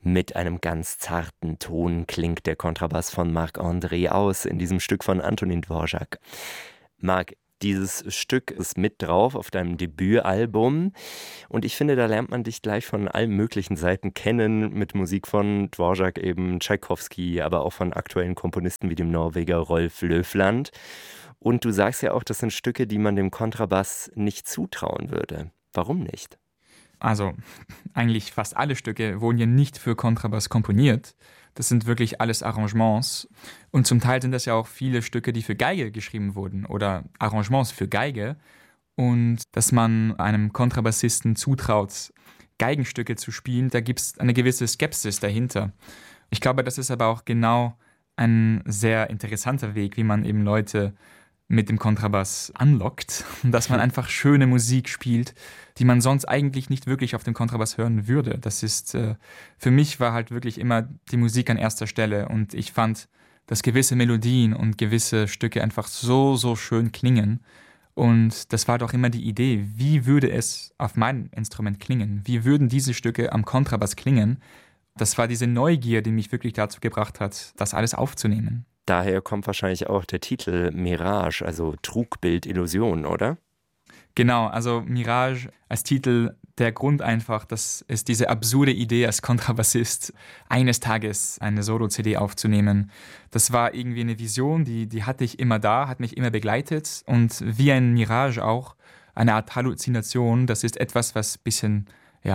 Mit einem ganz zarten Ton klingt der Kontrabass von Marc-André aus in diesem Stück von Antonín Dvořák. Marc, dieses Stück ist mit drauf auf deinem Debütalbum und ich finde, da lernt man dich gleich von allen möglichen Seiten kennen, mit Musik von Dvořák eben, Tschaikowski, aber auch von aktuellen Komponisten wie dem Norweger Rolf Löfland. Und du sagst ja auch, das sind Stücke, die man dem Kontrabass nicht zutrauen würde. Warum nicht? Also eigentlich fast alle Stücke wurden ja nicht für Kontrabass komponiert. Das sind wirklich alles Arrangements. Und zum Teil sind das ja auch viele Stücke, die für Geige geschrieben wurden oder Arrangements für Geige. Und dass man einem Kontrabassisten zutraut, Geigenstücke zu spielen, da gibt es eine gewisse Skepsis dahinter. Ich glaube, das ist aber auch genau ein sehr interessanter Weg, wie man eben Leute mit dem Kontrabass anlockt, dass man einfach schöne Musik spielt, die man sonst eigentlich nicht wirklich auf dem Kontrabass hören würde. Das ist, für mich war halt wirklich immer die Musik an erster Stelle und ich fand, dass gewisse Melodien und gewisse Stücke einfach so schön klingen und das war doch immer die Idee, wie würde es auf meinem Instrument klingen? Wie würden diese Stücke am Kontrabass klingen? Das war diese Neugier, die mich wirklich dazu gebracht hat, das alles aufzunehmen. Daher kommt wahrscheinlich auch der Titel Mirage, also Trugbild, Illusion, oder? Genau, also Mirage als Titel, der Grund einfach, dass es diese absurde Idee als Kontrabassist, eines Tages eine Solo-CD aufzunehmen. Das war irgendwie eine Vision, die hatte ich immer da, hat mich immer begleitet und wie ein Mirage auch, eine Art Halluzination, das ist etwas, was ein bisschen,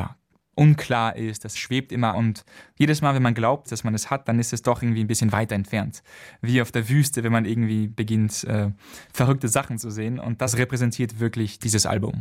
unklar ist, das schwebt immer und jedes Mal, wenn man glaubt, dass man es hat, dann ist es doch irgendwie ein bisschen weiter entfernt. Wie auf der Wüste, wenn man irgendwie beginnt, verrückte Sachen zu sehen und das repräsentiert wirklich dieses Album.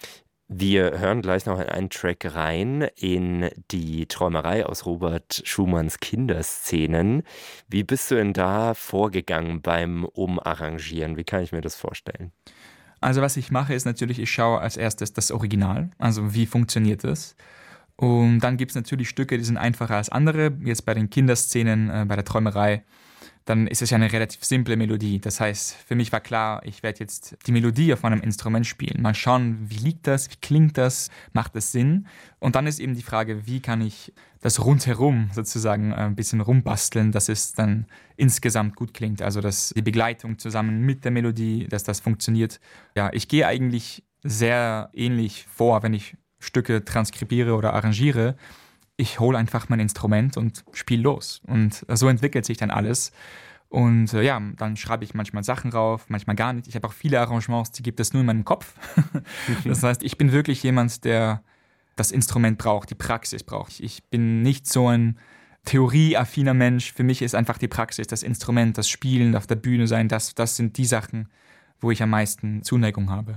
Wir hören gleich noch in einen Track rein in die Träumerei aus Robert Schumanns Kinderszenen. Wie bist du denn da vorgegangen beim Umarrangieren? Wie kann ich mir das vorstellen? Also was ich mache, ist natürlich, ich schaue als erstes das Original, also wie funktioniert das? Und dann gibt es natürlich Stücke, die sind einfacher als andere. Jetzt bei den Kinderszenen, bei der Träumerei, dann ist es ja eine relativ simple Melodie. Das heißt, für mich war klar, ich werde jetzt die Melodie auf meinem Instrument spielen. Mal schauen, wie liegt das, wie klingt das, macht das Sinn? Und dann ist eben die Frage, wie kann ich das rundherum sozusagen ein bisschen rumbasteln, dass es dann insgesamt gut klingt. Also dass die Begleitung zusammen mit der Melodie, dass das funktioniert. Ja, ich gehe eigentlich sehr ähnlich vor, wenn ich Stücke transkribiere oder arrangiere. Ich hole einfach mein Instrument und spiele los. Und so entwickelt sich dann alles. Und dann schreibe ich manchmal Sachen rauf, manchmal gar nicht. Ich habe auch viele Arrangements, die gibt es nur in meinem Kopf. Das heißt, ich bin wirklich jemand, der das Instrument braucht, die Praxis braucht. Ich bin nicht so ein theorieaffiner Mensch. Für mich ist einfach die Praxis, das Instrument, das Spielen, auf der Bühne sein, das sind die Sachen, wo ich am meisten Zuneigung habe.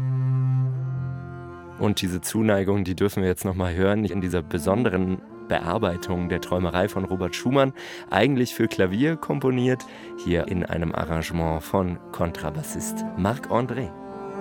Und diese Zuneigung, die dürfen wir jetzt nochmal hören in dieser besonderen Bearbeitung der Träumerei von Robert Schumann, eigentlich für Klavier komponiert, hier in einem Arrangement von Kontrabassist Marc-André.